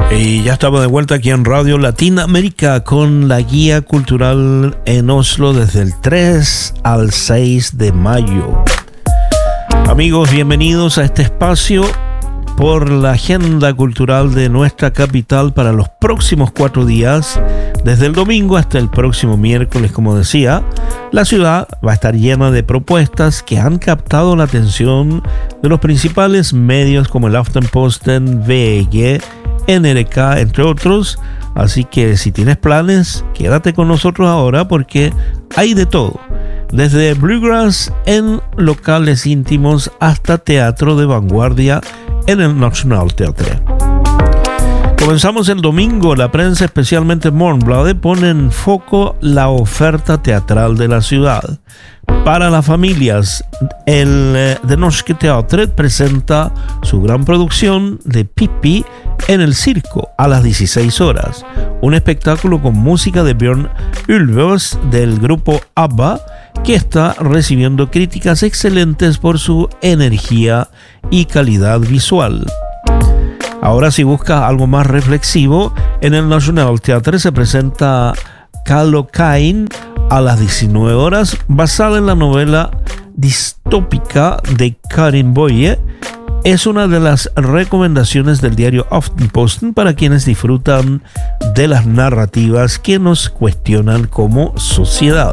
Y ya estamos de vuelta aquí en Radio Latinoamérica con la guía cultural en Oslo desde el 3 al 6 de mayo. Amigos, bienvenidos a este espacio por la agenda cultural de nuestra capital para los próximos 4 días, desde el domingo hasta el próximo miércoles. Como decía, la ciudad va a estar llena de propuestas que han captado la atención de los principales medios como el Aftenposten, VG, NRK, entre otros. Así que si tienes planes, quédate con nosotros ahora porque hay de todo. Desde bluegrass en locales íntimos hasta teatro de vanguardia en el Nationaltheatret. Comenzamos el domingo. La prensa, especialmente Morgenbladet, pone en foco la oferta teatral de la ciudad. Para las familias, el Det Norske Teatret presenta su gran producción de Pippi en el circo a las 16 horas. Un espectáculo con música de Björn Ulvaeus del grupo ABBA, que está recibiendo críticas excelentes por su energía y calidad visual. Ahora, si buscas algo más reflexivo, en el Nationaltheatret se presenta Kallocain a las 19 horas, basada en la novela distópica de Karin Boye. Es una de las recomendaciones del diario Aftenposten para quienes disfrutan de las narrativas que nos cuestionan como sociedad.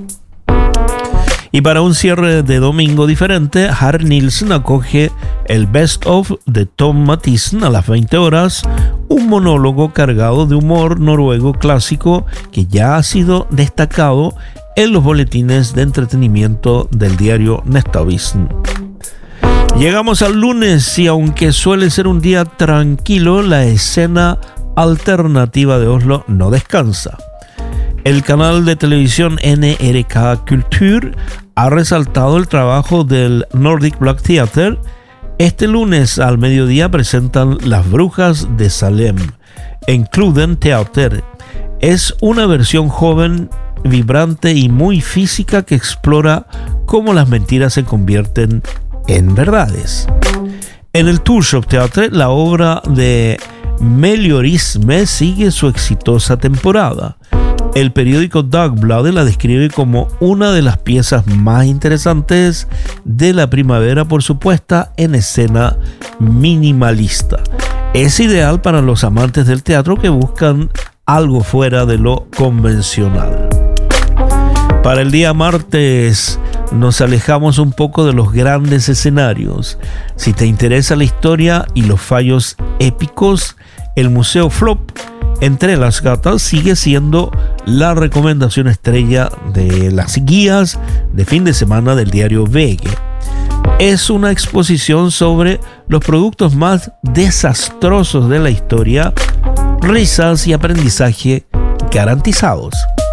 Y para un cierre de domingo diferente, Harry Nilsen acoge el Best of de Tom Mathisen a las 20 horas, un monólogo cargado de humor noruego clásico que ya ha sido destacado en los boletines de entretenimiento del diario Nettavisen. Llegamos al lunes y aunque suele ser un día tranquilo, la escena alternativa de Oslo no descansa. El canal de televisión NRK Kultur ha resaltado el trabajo del Nordic Black Theater. Este lunes al mediodía presentan Las Brujas de Salem en Kluden Teater. Es una versión joven, vibrante y muy física que explora cómo las mentiras se convierten en verdades. En el Torshov Teater, la obra de Meliorisme sigue su exitosa temporada. El periódico Dagbladet la describe como una de las piezas más interesantes de la primavera por su puesta en escena minimalista. Es ideal para los amantes del teatro que buscan algo fuera de lo convencional. Para el día martes nos alejamos un poco de los grandes escenarios. Si te interesa la historia y los fallos épicos, el Museo Flop Entre las Gatas sigue siendo la recomendación estrella de las guías de fin de semana del diario VG. Es una exposición sobre los productos más desastrosos de la historia, risas y aprendizaje garantizados.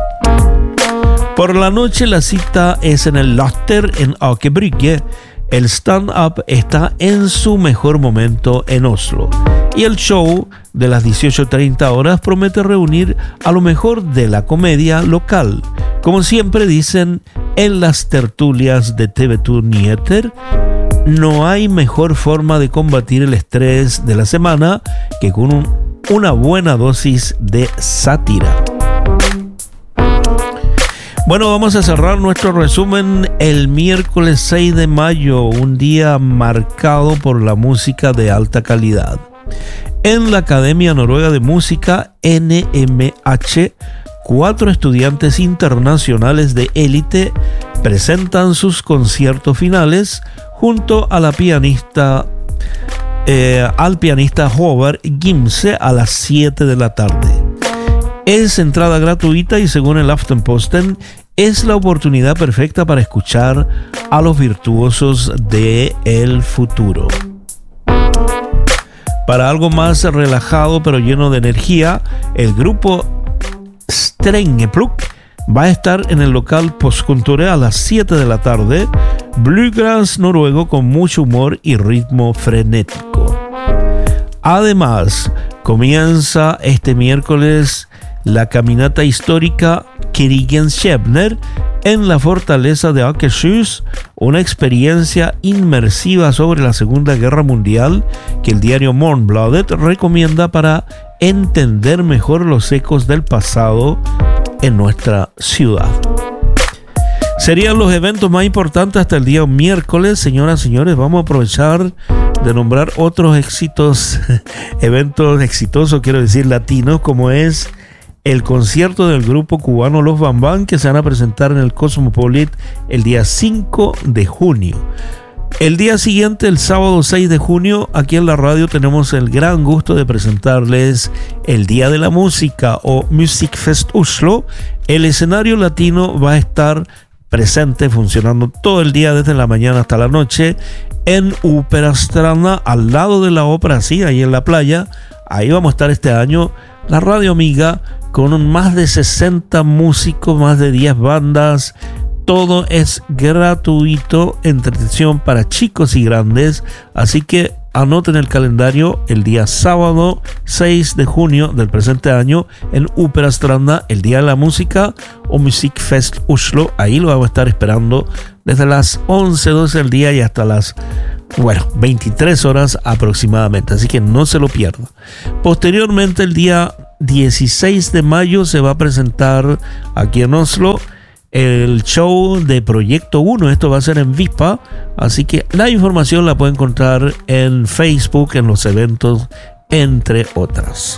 Por la noche la cita es en el Latter en Aker Brygge. El stand-up está en su mejor momento en Oslo. Y el show de las 18:30 horas promete reunir a lo mejor de la comedia local. Como siempre dicen en las tertulias de TV2 Nyheter, no hay mejor forma de combatir el estrés de la semana que con una buena dosis de sátira. Bueno, vamos a cerrar nuestro resumen el miércoles 6 de mayo, un día marcado por la música de alta calidad. En la Academia Noruega de Música, NMH, 4 estudiantes internacionales de élite presentan sus conciertos finales junto a la al pianista Håvard Gimse a las 7 de la tarde. Es entrada gratuita y según el Aftenposten es la oportunidad perfecta para escuchar a los virtuosos del futuro. Para algo más relajado pero lleno de energía, el grupo Strengepluk va a estar en el local Postkontoret a las 7 de la tarde, bluegrass noruego con mucho humor y ritmo frenético. Además, comienza este miércoles la caminata histórica Krigens Skjebner en la fortaleza de Akershus, una experiencia inmersiva sobre la Segunda Guerra Mundial que el diario Morgenbladet recomienda para entender mejor los ecos del pasado en nuestra ciudad. Serían los eventos más importantes hasta el día miércoles. Señoras y señores, vamos a aprovechar de nombrar otros eventos exitosos, quiero decir latinos, como es el concierto del grupo cubano Los Bambán, que se van a presentar en el Cosmopolit el día 5 de junio. El día siguiente, el sábado 6 de junio, aquí en la radio tenemos el gran gusto de presentarles el Día de la Música o Musikfest Oslo. El escenario latino va a estar presente, funcionando todo el día desde la mañana hasta la noche en Operastranda, al lado de la ópera, sí, ahí en la playa. Ahí vamos a estar este año, la Radio Amiga, con más de 60 músicos, más de 10 bandas. Todo es gratuito, entretención para chicos y grandes, así que anoten el calendario el día sábado 6 de junio del presente año en Operastranda, el Día de la Música o Musikfest Oslo. Ahí lo vamos a estar esperando desde las 11:12 del día y hasta las 23 horas aproximadamente, así que no se lo pierdan. Posteriormente, el día 16 de mayo se va a presentar aquí en Oslo el show de Proyecto 1. Esto va a ser en Vispa, así que la información la puede encontrar en Facebook, en los eventos, entre otras.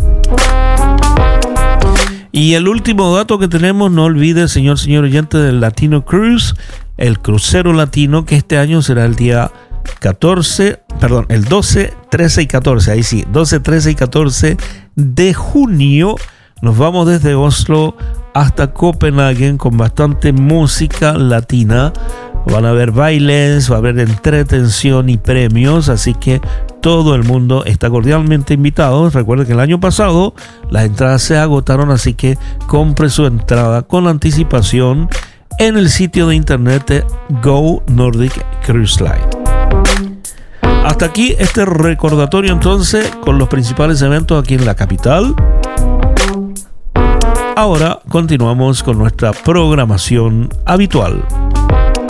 Y el último dato que tenemos, no olvide, señor oyente, del Latino Cruise, el crucero latino, que este año será el día el 12, 13 y 14, ahí sí, 12, 13 y 14 de junio. Nos vamos desde Oslo hasta Copenhague con bastante música latina. Van a haber bailes, va a haber entretención y premios, así que todo el mundo está cordialmente invitado. Recuerden que el año pasado las entradas se agotaron, así que compre su entrada con anticipación en el sitio de internet de Go Nordic Cruise Line. Hasta aquí este recordatorio entonces con los principales eventos aquí en la capital. Ahora continuamos con nuestra programación habitual.